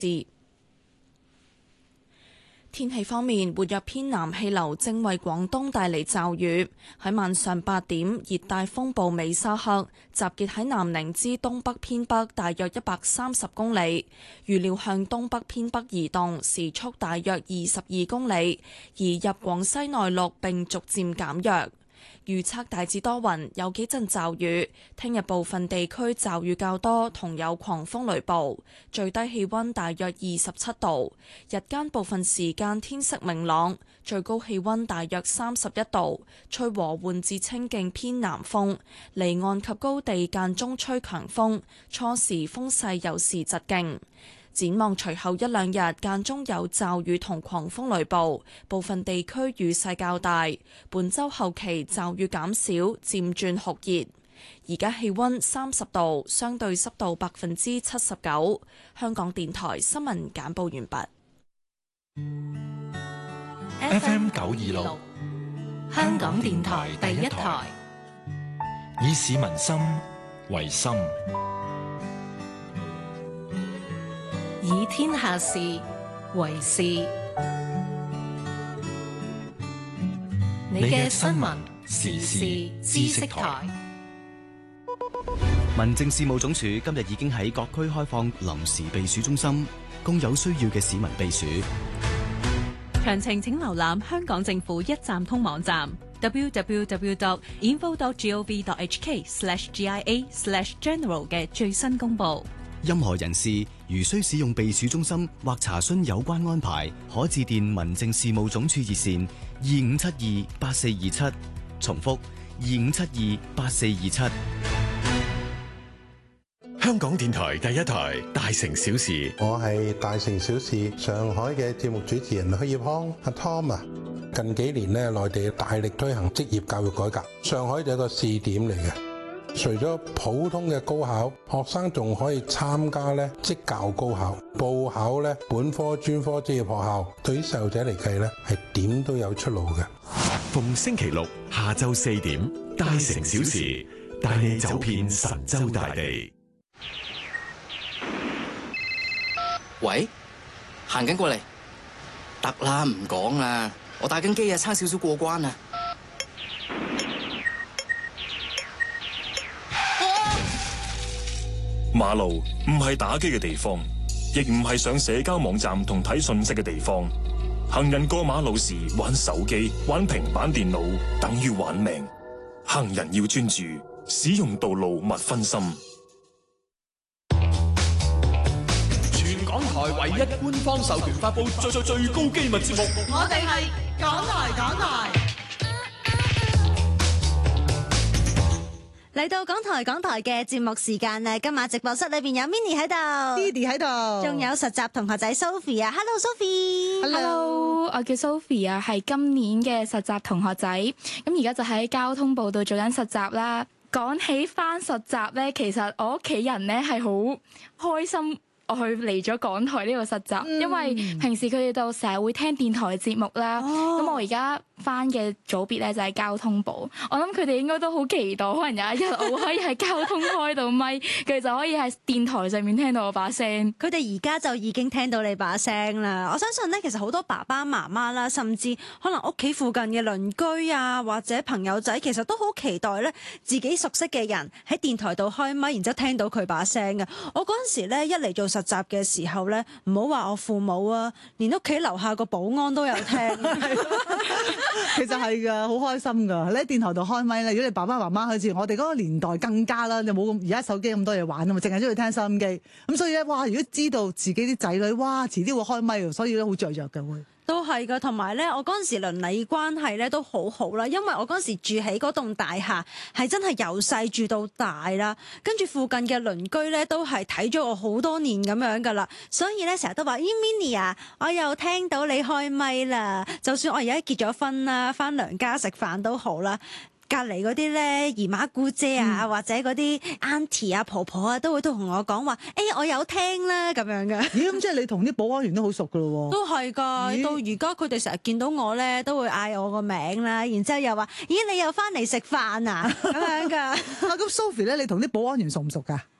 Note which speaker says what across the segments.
Speaker 1: 天氣方面，活躍偏南氣流正為廣東帶嚟驟雨。喺晚上8點，熱帶風暴美沙克集結喺南寧之東北偏北大約130公里，預料向東北偏北移動，時速大約22公里，移入廣西內陸並逐漸減弱。預測大致多雲，有幾陣驟雨。聽日部分地區驟雨較多，同有狂風雷暴。最低氣溫大約27度，日間部分時間天色明朗，最高氣溫大約31度，吹和緩至清勁偏南風，離岸及高地間中吹強風，初時風勢有時疾勁。展望隨後一兩日間中有驟雨同狂風雷暴，部分地區雨勢較大。本週後期驟雨減少，漸轉酷熱。而家氣溫30度，相對濕度79%。香港電台新聞簡報完畢。
Speaker 2: FM 926，香港電台第一台，以市民心為心，
Speaker 3: 以天下事為事。你嘅新聞時事知識台。
Speaker 4: 民政事務總署今日已經喺各區開放臨時避暑中心，供有需要嘅市民避暑。
Speaker 3: 詳情請瀏覽香港政府一站通網站 www.info.gov.hk/GIA/general 嘅最新公佈。
Speaker 4: 任何人士如需使用避暑中心或查詢有關安排，可致電民政事務總署熱線25728427，重複25728427。
Speaker 5: 香港電台第一台大城小事，
Speaker 6: 我係大城小事上海嘅節目主持人許業康阿 Tom 啊。近幾年咧，內地大力推行職業教育改革，上海就係一個試點嚟嘅。除咗普通嘅高考，學生仲可以參加咧職教高考，報考咧本科、專科職業學校。對於細路仔嚟計咧，係點都有出路嘅。
Speaker 5: 逢星期六下晝4點，大城小事帶你走遍神州大地。
Speaker 7: 喂，行緊過嚟，得啦，唔講啦，我打緊機啊，差少少過關啊！
Speaker 8: 馬路唔係打機嘅地方，亦唔係上社交網站同睇信息嘅地方。行人過馬路時玩手機、玩平板電腦，等於玩命。行人要專注，使用道路勿分心。
Speaker 9: 全港台唯一官方授權發布最高機密節目，
Speaker 10: 我哋係港台。嚟到港台嘅節目時間咧，今晚直播室裏邊有 Minnie 喺度
Speaker 11: Didi 喺度，
Speaker 10: 仲有實習同學仔 Sophie 啊 ，Hello Sophie，Hello，
Speaker 12: 我叫 Sophie 啊，係今年嘅實習同學仔，咁而家就喺交通部度做緊實習啦。講起返實習咧，其實我屋企人咧係好開心。我去嚟咗港台呢個實習，因為平時佢哋都成日會聽電台嘅節目啦。咁我而家返嘅組別咧就係交通部，我諗佢哋應該都好期待，可能有一日我可以喺交通開到咪，佢哋就可以喺電台上面聽到我把聲。
Speaker 10: 佢哋而家就已經聽到你把聲啦。我相信咧，其實好多爸爸媽媽啦，甚至可能屋企附近嘅鄰居啊，或者朋友仔，其實都好期待咧自己熟悉嘅人喺電台度開咪，然之後聽到佢把聲嘅。我嗰陣時咧一嚟做實習嘅時候咧，唔好話我父母啊，連屋企樓下個保安都有聽。
Speaker 11: 其實係㗎，好開心㗎。你喺電台度開咪咧，如果你爸爸媽媽好似我哋嗰個年代更加啦，你冇咁而家手機咁多嘢玩啊嘛，淨係中意聽收音機。咁所以咧，哇！如果知道自己啲仔女，哇，遲啲會開咪，所以咧好雀躍嘅會。
Speaker 10: 都係噶，同埋咧，我嗰陣時鄰里關係咧都好好啦，因為我嗰陣時住喺嗰棟大廈，係真係由細住到大啦。跟住附近嘅鄰居咧都係睇咗我好多年咁樣噶啦，所以咧成日都話咦 Minnie 啊，我又聽到你開咪啦。就算我而家結咗婚啦，返娘家食飯都好啦。隔離嗰啲咧姨媽姑姐啊，或者嗰啲 auntie 啊、婆婆啊，都會同我講話，我有聽啦咁樣嘅。
Speaker 11: 咦，咁即係你同啲保安員都好熟噶咯喎？
Speaker 10: 都係㗎，到而家佢哋成日見到我咧，都會嗌我個名啦，然之後又話：咦，你又翻嚟食飯啊？咁樣㗎。
Speaker 11: 咁 Sophie 咧，你同啲保安員熟唔熟㗎？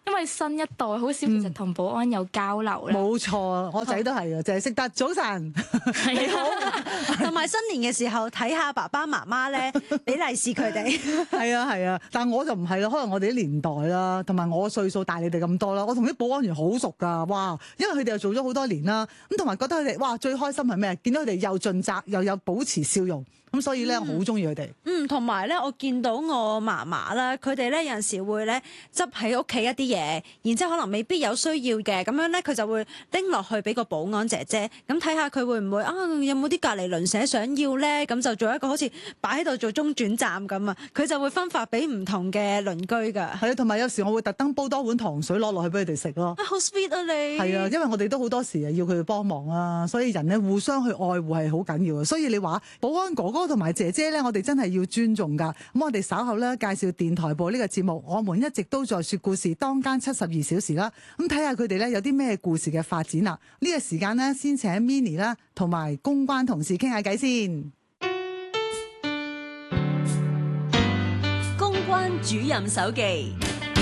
Speaker 12: 因為新一代好少其實同保安有交流咧。
Speaker 11: 冇錯，我仔都係啊，淨係識得早晨你好，
Speaker 10: 同埋新年嘅時候睇下爸爸媽媽咧俾利是佢哋。
Speaker 11: 係啊係啊，但我就唔係啦，可能我哋啲年代啦，同埋我歲數大你哋咁多啦，我同啲保安員好熟㗎，哇！因為佢哋又做咗好多年啦，咁同埋覺得佢哋哇最開心係咩？見到佢哋又盡責又有保持笑容。咁所以咧，我好中意佢哋。
Speaker 10: 同埋咧，我見到我嫲嫲啦，佢哋咧有陣時會咧執喺屋企一啲嘢，然之後可能未必有需要嘅，咁樣咧佢就會拎落去俾個保安姐姐，咁睇下佢會唔會有冇啲隔離鄰舍想要咧？咁就做一個好似擺喺度做中轉站咁啊，佢就會分發俾唔同嘅鄰居㗎。
Speaker 11: 係啊，同埋有時我會特登煲多碗糖水攞落去俾佢哋食咯。
Speaker 10: 好 sweet 啊你！
Speaker 11: 係啊，因為我哋都好多時要佢哋幫忙啊，所以人咧互相去愛護係好緊要啊。所以你話保安哥哥同埋姐姐咧，我哋真係要尊重㗎。咁我哋稍後咧介紹電台部呢個節目，我們一直都在説故事當間72小時啦。咁睇下佢哋咧有啲咩故事嘅發展啦。呢個時間呢，先請 Minnie 啦同埋公關同事傾下偈先。
Speaker 3: 公關主任手記。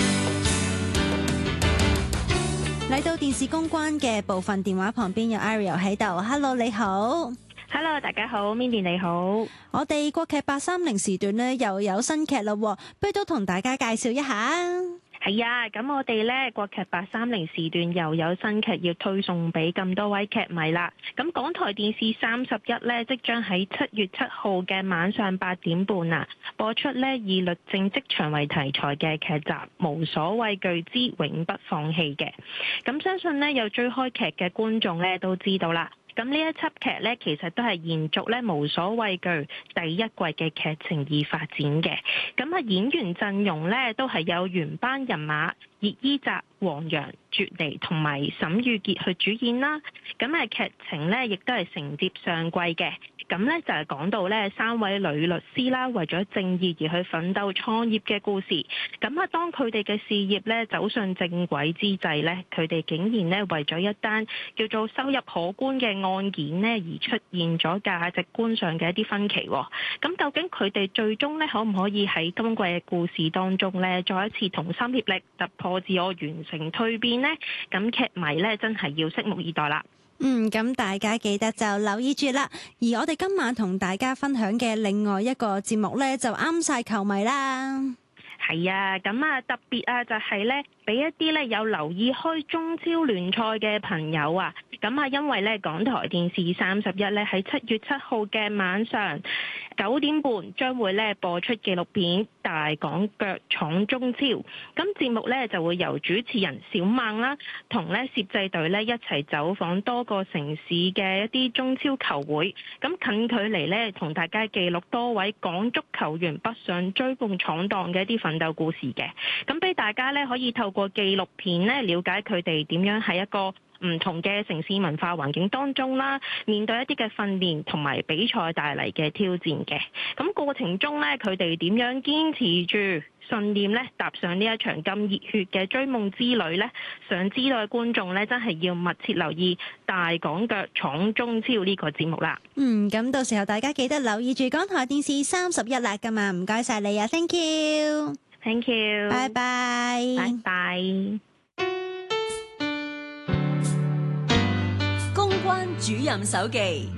Speaker 10: 嚟到電視公關嘅部分，電話旁邊有 Ariel 喺度。Hello， 你好。
Speaker 13: Hello， 大家好 ，Mindy 你好。
Speaker 10: 我哋國劇830時段呢又有新劇啦，不如都同大家介紹一下。
Speaker 13: 係啊，咁我哋呢國劇830時段又有新劇要推送俾咁多位劇迷啦。咁港台電視31呢，即將喺7月7號嘅晚上8點半啊，播出呢以律政職場為題材嘅劇集《無所畏懼之永不放棄》嘅。咁相信呢有追開劇嘅觀眾呢都知道啦。咁呢一輯劇呢，其實都係延續呢無所畏懼第一季嘅劇情而發展嘅。咁啊，演員陣容呢，都係有原班人馬，葉依澤、黃洋、絕妮同埋沈宇傑去主演啦。咁啊，劇情呢，亦都係承接上季嘅。咁呢，就係講到呢3位女律師啦，為咗正義而去奮鬥創業嘅故事。咁啊，當佢哋嘅事業呢走上正軌之際呢，佢哋竟然呢為咗一單叫做收入可觀嘅案件呢而出現咗價值觀上嘅一啲分歧。咁究竟佢哋最終呢可唔可以喺今季嘅故事當中呢再一次同心協力突破自我，完成蛻變呢？咁劇迷呢真係要拭目以待啦。
Speaker 10: 咁大家記得就留意住啦。而我哋今晚同大家分享嘅另外一個節目呢，就啱晒球迷啦。
Speaker 13: 係啊，咁啊特別啊就係呢，俾一啲呢有留意開中超聯賽嘅朋友啊，咁啊因為呢港台電視31呢喺7月7號嘅晚上9點半將會呢播出紀錄片《大港腳闖中超》。咁節目呢就會由主持人小孟啦，同呢攝製隊呢一齊走訪多個城市嘅一啲中超球會，咁近距離呢同大家記錄多位港足球員北上追夢闖蕩嘅一啲奮鬥故事嘅。咁俾大家呢可以透過紀錄片呢了解佢哋點樣喺一個唔同嘅城市文化環境當中啦，面對一啲嘅訓練同埋比賽帶嚟嘅挑戰嘅。咁過程中呢，佢哋點樣堅持住信念呢，踏上呢一場咁熱血嘅追夢之旅呢？想知道嘅觀眾呢，真係要密切留意《大港腳闖中超》呢個節目啦。
Speaker 10: 咁到時候大家記得留意住港台電視31啦，㗎嘛。唔該晒你啊 ，Thank you，Thank
Speaker 13: you，
Speaker 10: 拜拜，
Speaker 13: 拜拜。
Speaker 3: 公關主任手記。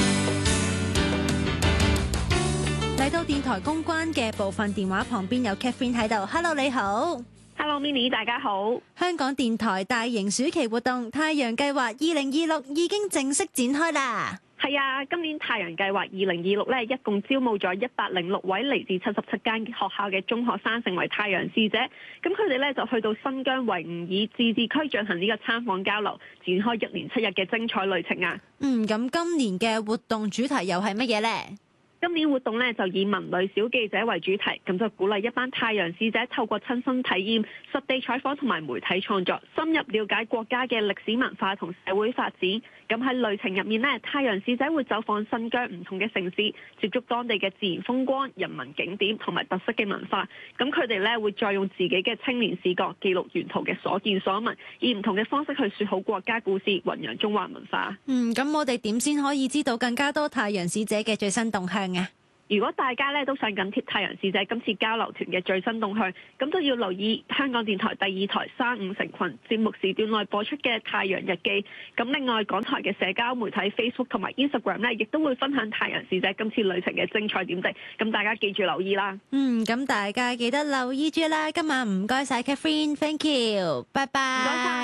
Speaker 10: 嚟到電台公關嘅部分，電話旁邊有 Catherine 喺度。Hello， 你好。
Speaker 13: Hello，Minnie， 大家好。
Speaker 10: 香港電台大型暑期活動太陽計劃2026已經正式展開啦。
Speaker 14: 係啊，今年太陽計劃2026咧，一共招募咗106位嚟自77間學校嘅中學生成為太陽使者。咁佢哋咧就去到新疆維吾爾自治區進行呢個參訪交流，展開1連7日嘅精彩旅程啊。
Speaker 10: 咁今年嘅活動主題又係乜嘢呢？
Speaker 14: 今年活動咧就以文旅小記者為主題，咁就鼓勵一班太陽使者透過親身體驗、實地採訪同埋媒體創作，深入了解國家嘅歷史文化同社會發展。咁喺旅程入面呢，太陽使者會走訪新疆唔同嘅城市，接觸當地嘅自然風光、人民景點同埋特色嘅文化。咁佢哋咧會再用自己嘅青年視角記錄沿途嘅所見所聞，以唔同嘅方式去說好國家故事，弘揚中華文化。
Speaker 10: 咁我哋點先可以知道更加多太陽使者嘅最新動向啊？
Speaker 14: 如果大家咧都想緊貼太陽使者今次交流團嘅最新動向，咁都要留意香港電台第二台35成群節目時段內播出嘅太陽日記。咁另外港台嘅社交媒體 Facebook 同埋 Instagram 咧，亦都會分享太陽使者今次旅程嘅精彩點滴。咁大家記住留意啦。
Speaker 10: 咁大家記得留意住啦。今晚唔該晒 Catherine，thank you，拜拜。